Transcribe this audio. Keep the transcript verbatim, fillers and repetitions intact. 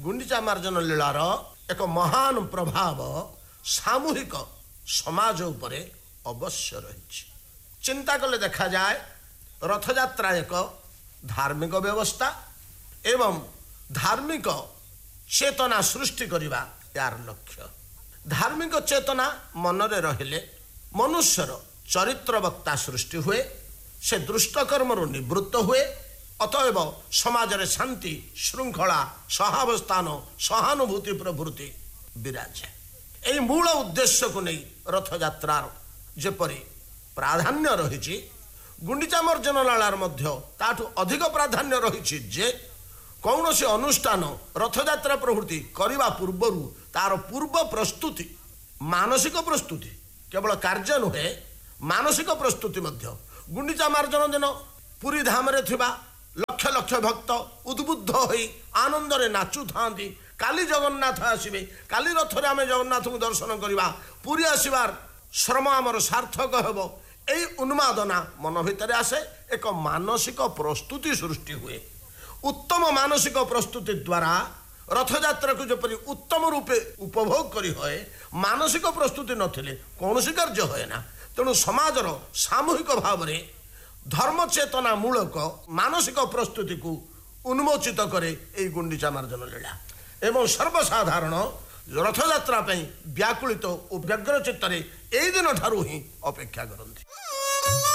ଗୁଣ୍ଡିଚା ମାର୍ଜନ ଲୀଳାର ଏକ ମହାନ ପ୍ରଭାବ ସାମୂହିକ ସମାଜ ଉପରେ ଅବଶ୍ୟ ରହିଛି। ଚିନ୍ତା କଲେ ଦେଖାଯାଏ ରଥଯାତ୍ରା ଏକ ଧାର୍ମିକ ବ୍ୟବସ୍ଥା ଏବଂ ଧାର୍ମିକ ଚେତନା ସୃଷ୍ଟି କରିବା ଏହାର ଲକ୍ଷ୍ୟ। ଧାର୍ମିକ ଚେତନା ମନରେ ରହିଲେ ମନୁଷ୍ୟର ଚରିତ୍ରବକ୍ତା ସୃଷ୍ଟି ହୁଏ, ସେ ଦୁଷ୍ଟକର୍ମରୁ ନିବୃତ୍ତ ହୁଏ, ଅତଏବ ସମାଜରେ ଶାନ୍ତି ଶୃଙ୍ଖଳା ସହାବସ୍ଥାନ ସହାନୁଭୂତି ପ୍ରଭୃତି ବିରାଜେ। ଏହି ମୂଳ ଉଦ୍ଦେଶ୍ୟକୁ ନେଇ ରଥଯାତ୍ରାର ଯେପରି ପ୍ରାଧାନ୍ୟ ରହିଛି, ଗୁଣ୍ଡିଚା ମର୍ଜନ ଲୀଳାର ମଧ୍ୟ ତାଠୁ ଅଧିକ ପ୍ରାଧାନ୍ୟ ରହିଛି ଯେ କୌଣସି ଅନୁଷ୍ଠାନ ରଥଯାତ୍ରା ପ୍ରଭୃତି କରିବା ପୂର୍ବରୁ ତାର ପୂର୍ବ ପ୍ରସ୍ତୁତି ମାନସିକ ପ୍ରସ୍ତୁତି କେବଳ କାର୍ଯ୍ୟ ନୁହେଁ, ମାନସିକ ପ୍ରସ୍ତୁତି ମଧ୍ୟ। ଗୁଣ୍ଡିଚା ମାର୍ଜନ ଦିନ ପୁରୀ ଧାମରେ ଥିବା ଲକ୍ଷ ଲକ୍ଷ ଭକ୍ତ ଉଦ୍ବୁଦ୍ଧ ହୋଇ ଆନନ୍ଦରେ ନାଚୁଥାନ୍ତି। କାଲି ଜଗନ୍ନାଥ ଆସିବେ, କାଲି ରଥରେ ଆମେ ଜଗନ୍ନାଥଙ୍କୁ ଦର୍ଶନ କରିବା, ପୁରୀ ଆସିବାର ଶ୍ରମ ଆମର ସାର୍ଥକ ହେବ। ଏହି ଉନ୍ମାଦନା ମନ ଭିତରେ ଆସେ, ଏକ ମାନସିକ ପ୍ରସ୍ତୁତି ସୃଷ୍ଟି ହୁଏ। ଉତ୍ତମ ମାନସିକ ପ୍ରସ୍ତୁତି ଦ୍ୱାରା ରଥଯାତ୍ରାକୁ ଯେପରି ଉତ୍ତମ ରୂପେ ଉପଭୋଗ କରି ହୁଏ, ମାନସିକ ପ୍ରସ୍ତୁତି ନଥିଲେ କୌଣସି କାର୍ଯ୍ୟ ହୁଏ ନା। ତେଣୁ ସମାଜର ସାମୂହିକ ଭାବରେ ଧର୍ମ ଚେତନା ମୂଳକ ମାନସିକ ପ୍ରସ୍ତୁତିକୁ ଉନ୍ମୋଚିତ କରେ ଏହି ଗୁଣ୍ଡିଚା ମାର୍ଜନ ଲୀଳା। ଏବଂ ସର୍ବସାଧାରଣ ରଥଯାତ୍ରା ପାଇଁ ବ୍ୟାକୁଳିତ ଓ ବ୍ୟଗ୍ର ଚିତ୍ତରେ ଏହି ଦିନ ଠାରୁ ହିଁ ଅପେକ୍ଷା କରନ୍ତି।